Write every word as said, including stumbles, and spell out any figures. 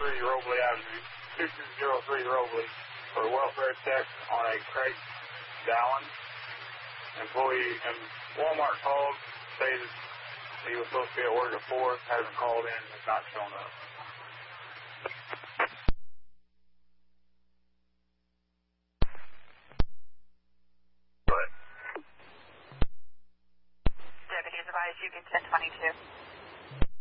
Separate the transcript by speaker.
Speaker 1: three Robley Avenue, two two zero three Robley, for a welfare check on a Craig Dallin. Employee, and Walmart called, stated he was supposed to be at work at four, hasn't called in, has not shown up.